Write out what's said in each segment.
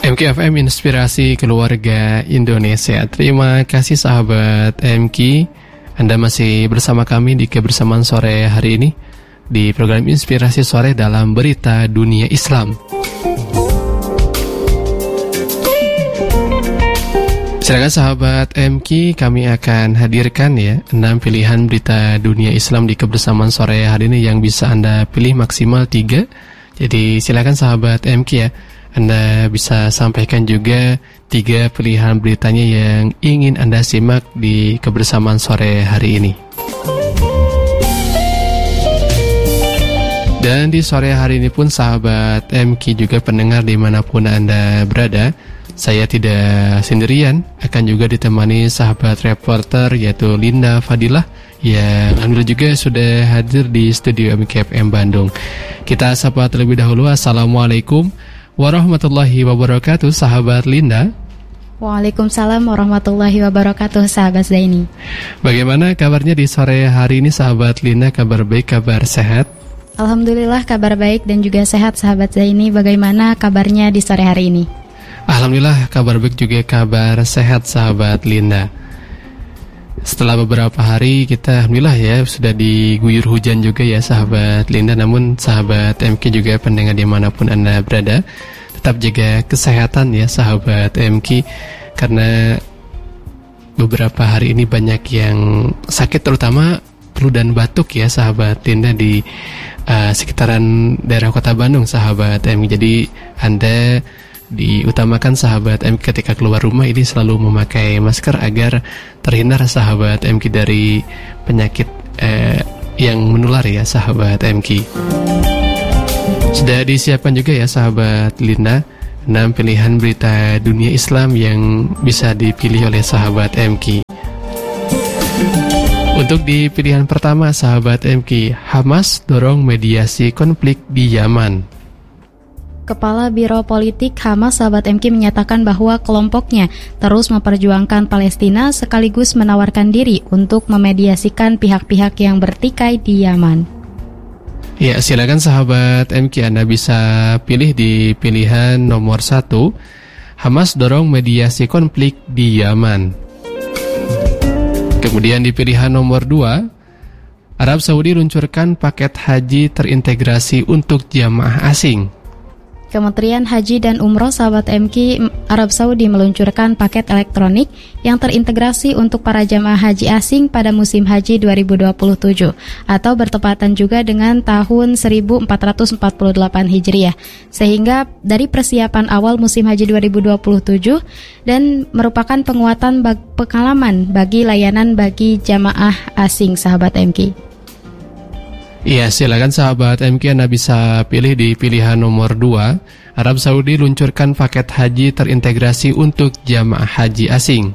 MKFM Inspirasi Keluarga Indonesia. Terima kasih sahabat MK, Anda masih bersama kami di kebersamaan sore hari ini di program Inspirasi Sore dalam Berita Dunia Islam. Silakan sahabat MK, kami akan hadirkan 6 pilihan berita dunia Islam di kebersamaan sore hari ini yang bisa Anda pilih maksimal 3. Jadi silakan sahabat MK Anda bisa sampaikan juga 3 pilihan beritanya yang ingin Anda simak di kebersamaan sore hari ini. Dan di sore hari ini pun sahabat MK juga pendengar dimanapun Anda berada, saya tidak sendirian, akan juga ditemani sahabat reporter yaitu Linda Fadilah yang alhamdulillah juga sudah hadir di studio MKFM Bandung. Kita sapa terlebih dahulu. Assalamualaikum warahmatullahi wabarakatuh, sahabat Linda. Waalaikumsalam warahmatullahi wabarakatuh, sahabat Zaini. Bagaimana kabarnya di sore hari ini sahabat Linda? Kabar baik, kabar sehat? Alhamdulillah kabar baik dan juga sehat, sahabat Zaini. Bagaimana kabarnya di sore hari ini? Alhamdulillah kabar baik juga kabar sehat, sahabat Linda. Setelah beberapa hari kita alhamdulillah sudah diguyur hujan juga sahabat Linda. Namun sahabat MK juga pendengar dimanapun Anda berada, tetap jaga kesehatan sahabat MK, karena beberapa hari ini banyak yang sakit, terutama flu dan batuk sahabat Linda di sekitaran daerah kota Bandung, sahabat MK. Jadi Anda diutamakan sahabat MK ketika keluar rumah ini selalu memakai masker agar terhindar sahabat MK dari penyakit yang menular sahabat MK. Sudah disiapkan juga sahabat Linda 6 pilihan berita dunia Islam yang bisa dipilih oleh sahabat MK. Untuk di pilihan pertama sahabat MK, Hamas dorong mediasi konflik di Yaman. Kepala Biro Politik Hamas, sahabat MK, menyatakan bahwa kelompoknya terus memperjuangkan Palestina sekaligus menawarkan diri untuk memediasikan pihak-pihak yang bertikai di Yaman. Ya, silakan sahabat MK, Anda bisa pilih di pilihan nomor 1, Hamas dorong mediasi konflik di Yaman. Kemudian di pilihan nomor 2, Arab Saudi luncurkan paket haji terintegrasi untuk jamaah asing. Kementerian Haji dan Umroh, sahabat MK, Arab Saudi meluncurkan paket elektronik yang terintegrasi untuk para jamaah haji asing pada musim haji 2027 atau bertepatan juga dengan tahun 1448 Hijriah, sehingga dari persiapan awal musim haji 2027 dan merupakan penguatan pengalaman bagi layanan bagi jamaah asing, sahabat MK. Iya, silakan sahabat MK, Anda bisa pilih di pilihan nomor 2. Arab Saudi luncurkan paket haji terintegrasi untuk jamaah haji asing.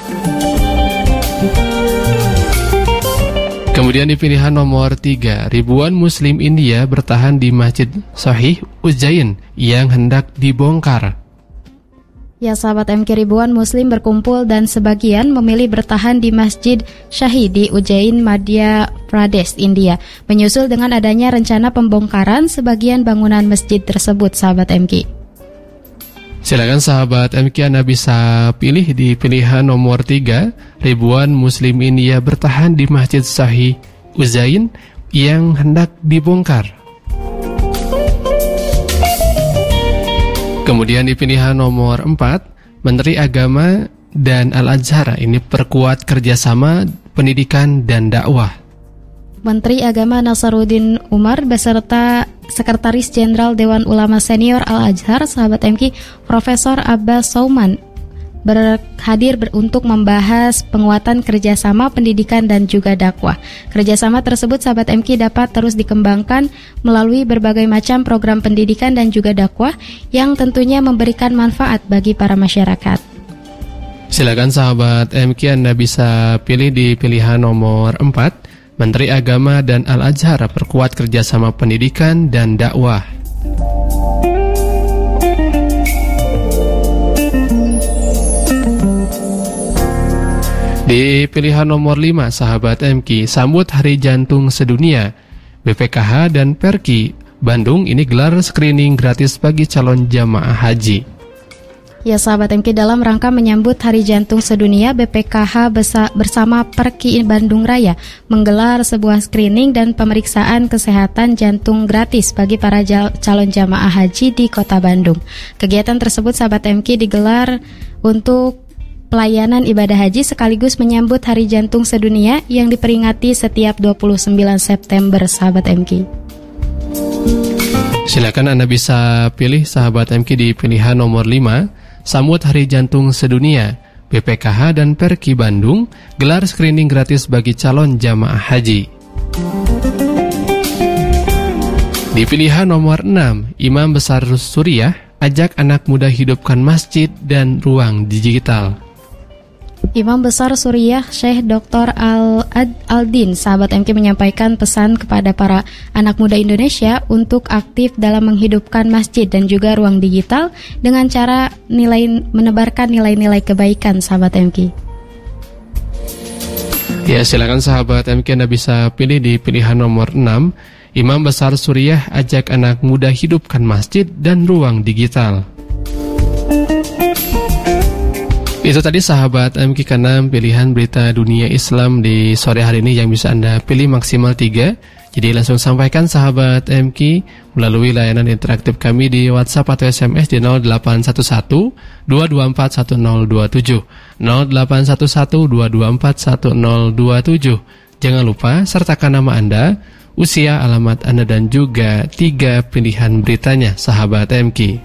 Kemudian di pilihan nomor 3, ribuan Muslim India bertahan di Masjid Sahih Ujjain yang hendak dibongkar. Ya, sahabat MK, ribuan Muslim berkumpul dan sebagian memilih bertahan di Masjid Sahih di Ujjain, Madhya Pradesh, India, menyusul dengan adanya rencana pembongkaran sebagian bangunan masjid tersebut, sahabat MK. Silakan sahabat MK, Anda bisa pilih di pilihan nomor 3, ribuan Muslim India bertahan di Masjid Sahih Ujjain yang hendak dibongkar. Kemudian di pilihan nomor 4, Menteri Agama dan Al-Azhar ini perkuat kerjasama pendidikan dan dakwah. Menteri Agama Nasaruddin Umar beserta Sekretaris Jenderal Dewan Ulama Senior Al-Azhar, sahabat MK, Profesor Abbas Sauman hadir untuk membahas penguatan kerjasama pendidikan dan juga dakwah. Kerjasama tersebut, sahabat MK, dapat terus dikembangkan melalui berbagai macam program pendidikan dan juga dakwah yang tentunya memberikan manfaat bagi para masyarakat. Silakan sahabat MK, Anda bisa pilih di pilihan nomor 4, Menteri Agama dan Al-Azhar perkuat kerjasama pendidikan dan dakwah. Di pilihan nomor 5, sahabat MK, sambut Hari Jantung Sedunia. BPKH dan Perki Bandung ini gelar screening gratis bagi calon jamaah haji. Ya sahabat MK, dalam rangka menyambut Hari Jantung Sedunia, BPKH bersama Perki Bandung Raya menggelar sebuah screening dan pemeriksaan kesehatan jantung gratis bagi para calon jamaah haji di Kota Bandung. Kegiatan tersebut sahabat MK digelar untuk pelayanan ibadah haji sekaligus menyambut Hari Jantung Sedunia yang diperingati setiap 29 September sahabat MK. Silakan Anda bisa pilih sahabat MK di pilihan nomor 5, Sambut Hari Jantung Sedunia, BPKH dan Perki Bandung gelar screening gratis bagi calon jamaah haji. Di pilihan nomor 6, Imam Besar Suriah ajak anak muda hidupkan masjid dan ruang digital. Imam Besar Suriah Syekh Dr. Al-Din sahabat MK menyampaikan pesan kepada para anak muda Indonesia untuk aktif dalam menghidupkan masjid dan juga ruang digital dengan cara menebarkan nilai-nilai kebaikan sahabat MK. Ya, silakan sahabat MK, Anda bisa pilih di pilihan nomor 6, Imam Besar Suriah ajak anak muda hidupkan masjid dan ruang digital. Itu tadi sahabat MK ke-6 pilihan berita dunia Islam di sore hari ini yang bisa Anda pilih maksimal 3. Jadi langsung sampaikan sahabat MK melalui layanan interaktif kami di WhatsApp atau SMS di 0811 224 1027 0811 224 1027. Jangan lupa sertakan nama Anda, usia, alamat Anda dan juga 3 pilihan beritanya sahabat MK.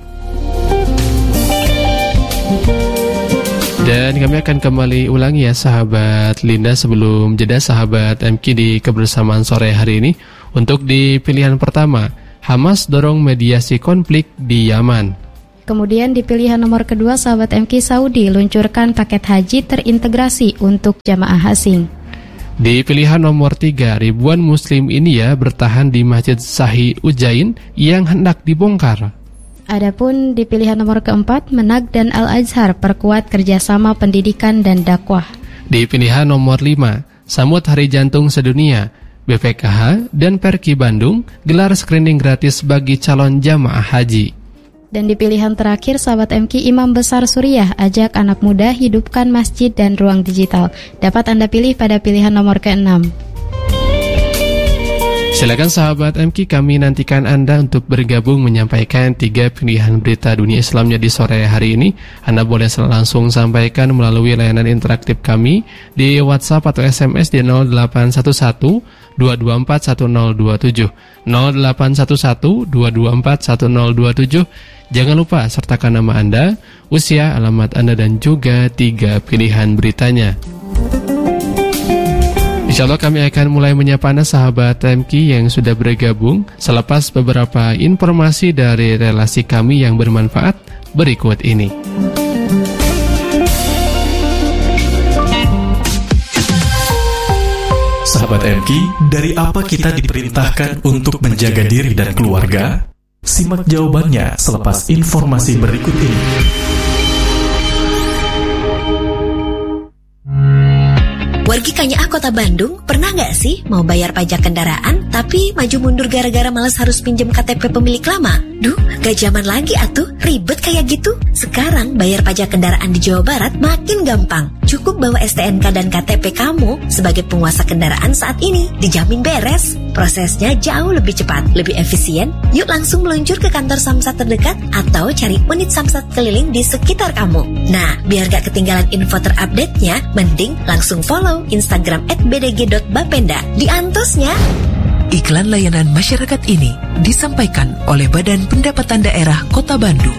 Dan kami akan kembali ulangi ya sahabat Linda sebelum jeda sahabat MK di kebersamaan sore hari ini. Untuk di pilihan pertama, Hamas dorong mediasi konflik di Yaman. Kemudian di pilihan nomor kedua sahabat MK, Saudi luncurkan paket haji terintegrasi untuk jamaah asing. Di pilihan nomor 3, ribuan muslim India bertahan di Masjid Sahih Ujjain yang hendak dibongkar. Adapun di pilihan nomor keempat, Menag dan Al-Azhar perkuat kerjasama pendidikan dan dakwah. Di pilihan nomor 5, sambut Hari Jantung Sedunia, BPKH dan Perki Bandung gelar screening gratis bagi calon jamaah haji. Dan di pilihan terakhir sahabat MK, Imam Besar Suriah ajak anak muda hidupkan masjid dan ruang digital. Dapat Anda pilih pada pilihan nomor ke-6. Silakan sahabat MK, kami nantikan Anda untuk bergabung menyampaikan 3 pilihan berita dunia Islamnya di sore hari ini. Anda boleh langsung sampaikan melalui layanan interaktif kami di WhatsApp atau SMS di 0811 224 1027 0811 224 1027. Jangan lupa sertakan nama Anda, usia, alamat Anda dan juga 3 pilihan beritanya. Insyaallah kami akan mulai menyapa Anda sahabat MK yang sudah bergabung selepas beberapa informasi dari relasi kami yang bermanfaat berikut ini. Sahabat MK, dari apa kita diperintahkan untuk menjaga diri dan keluarga? Simak jawabannya selepas informasi berikut ini. Wargi Kanyaah Kota Bandung, pernah nggak sih mau bayar pajak kendaraan tapi maju mundur gara-gara malas harus pinjam KTP pemilik lama? Duh, gak zaman lagi atuh, ribet kayak gitu. Sekarang bayar pajak kendaraan di Jawa Barat makin gampang. Cukup bawa STNK dan KTP kamu sebagai penguasa kendaraan saat ini, dijamin beres. Prosesnya jauh lebih cepat, lebih efisien. Yuk langsung meluncur ke kantor Samsat terdekat atau cari unit Samsat keliling di sekitar kamu. Nah, biar gak ketinggalan info terupdate-nya, mending langsung follow Instagram @bdg.bapenda. Diantosnya. Iklan layanan masyarakat ini disampaikan oleh Badan Pendapatan Daerah Kota Bandung.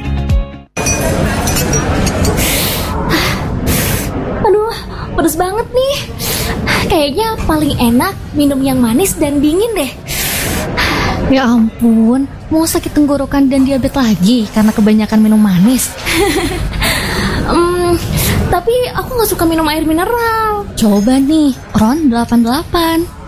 Aduh, pedes banget nih. Kayaknya paling enak minum yang manis dan dingin deh. Ya ampun, mau sakit tenggorokan dan diabetes lagi karena kebanyakan minum manis. Tapi aku gak suka minum air mineral. Coba nih, RON 88.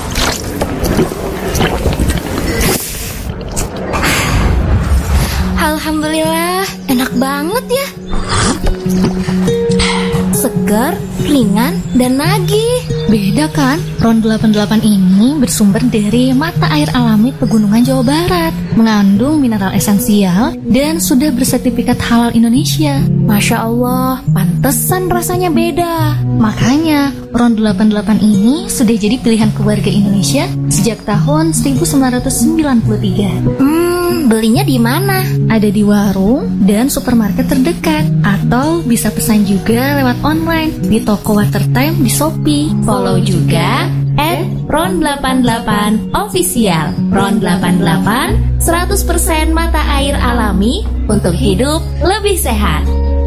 Alhamdulillah, enak banget ya. Segar, ringan, dan nagih. Beda kan? RON 88 ini bersumber dari mata air alami Pegunungan Jawa Barat, mengandung mineral esensial dan sudah bersertifikat halal Indonesia. Masya Allah, pantesan rasanya beda. Makanya RON 88 ini sudah jadi pilihan keluarga Indonesia sejak tahun 1993. Belinya di mana? Ada di warung dan supermarket terdekat, atau bisa pesan juga lewat online di toko Watertime di Shopee. Follow juga @RON88 Official. RON 88 100% mata air alami untuk hidup lebih sehat.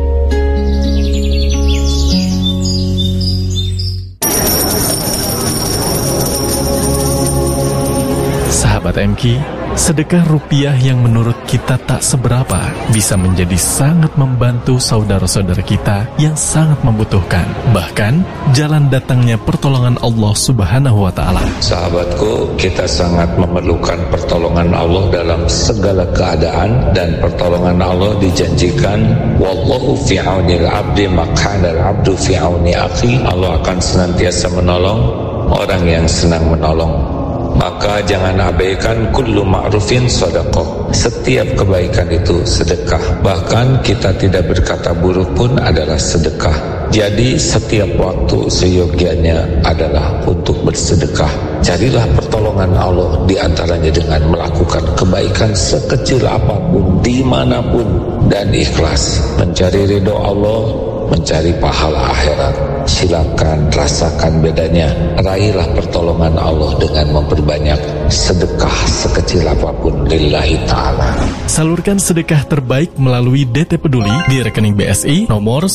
Sahabat MK, sedekah rupiah yang menurut kita tak seberapa bisa menjadi sangat membantu saudara-saudara kita yang sangat membutuhkan. Bahkan, jalan datangnya pertolongan Allah Subhanahu wa Ta'ala. Sahabatku, kita sangat memerlukan pertolongan Allah dalam segala keadaan, dan pertolongan Allah dijanjikan, wallahu fi aunil abdi maqanal abdu fi auni akhi. Allah akan senantiasa menolong orang yang senang menolong. Maka jangan abaikan kullu ma'rufin sedekah. Setiap kebaikan itu sedekah. Bahkan kita tidak berkata buruk pun adalah sedekah. Jadi setiap waktu seyogianya adalah untuk bersedekah. Carilah pertolongan Allah di antaranya dengan melakukan kebaikan sekecil apapun, dimanapun, dan ikhlas. Mencari ridho Allah, mencari pahala akhirat. Silakan rasakan bedanya. Raihlah pertolongan Allah dengan memperbanyak sedekah sekecil apapun lillahi ta'ala. Salurkan sedekah terbaik melalui DT Peduli di rekening BSI nomor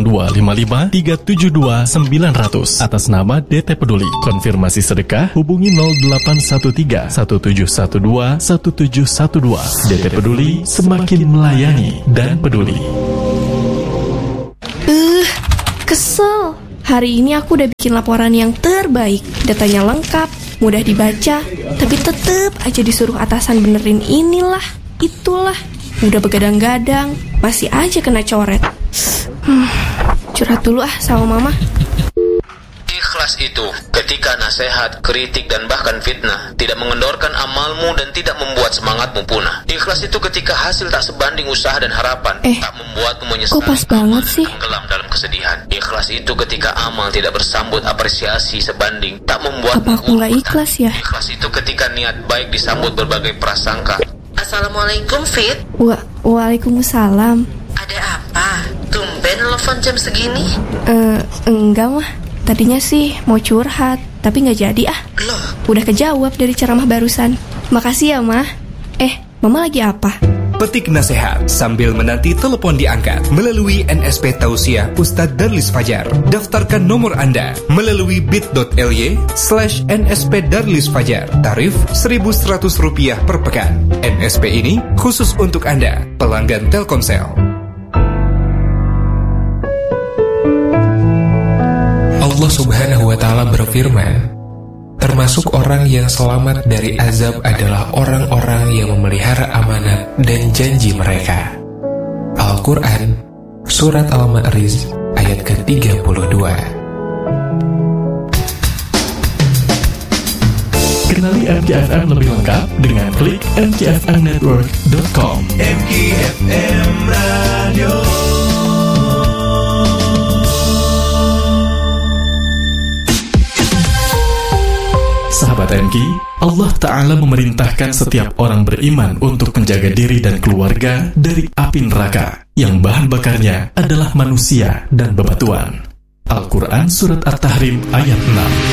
9255372900 atas nama DT Peduli. Konfirmasi sedekah hubungi 0813 1712 1712. DT Peduli, semakin melayani dan peduli. Kesel. Hari ini aku udah bikin laporan yang terbaik. Datanya lengkap, mudah dibaca, tapi tetep aja disuruh atasan benerin inilah, itulah. Udah begadang-gadang, masih aja kena coret. Curhat dulu sama mama. Ikhlas itu ketika nasihat, kritik, dan bahkan fitnah tidak mengendorkan amalmu dan tidak membuat semangatmu punah. Ikhlas itu ketika hasil tak sebanding usaha dan harapan, tak membuatmu menyesal, kok pas banget sih? tenggelam dalam kesedihan. Ikhlas itu ketika amal tidak bersambut apresiasi sebanding, tak membuat apa aku nggak ikhlas ya? Ikhlas itu ketika niat baik disambut berbagai prasangka. Assalamualaikum, Fit. Waalaikumsalam. Ada apa? Tumben telepon jam segini? Enggak mah. Tadinya sih mau curhat, tapi nggak jadi ah. Loh? Udah kejawab dari ceramah barusan. Makasih ya, Mah. Mama lagi apa? Petik nasihat sambil menanti telepon diangkat melalui NSP Tausiah Ustadz Darlis Fajar. Daftarkan nomor Anda melalui bit.ly/NSP Darlis Fajar. Tarif Rp1.100 per pekan. NSP ini khusus untuk Anda, pelanggan Telkomsel. Allah Subhanahu wa Ta'ala berfirman, termasuk orang yang selamat dari azab adalah orang-orang yang memelihara amanat dan janji mereka. Al-Quran, Surat Al-Ma'arij, ayat ke-32. Kenali MKFM lebih lengkap dengan klik mkfmnetwork.com. MKFM Radio. Sahabat MK, Allah Ta'ala memerintahkan setiap orang beriman untuk menjaga diri dan keluarga dari api neraka yang bahan bakarnya adalah manusia dan bebatuan. Al-Quran Surat At-Tahrim ayat 6.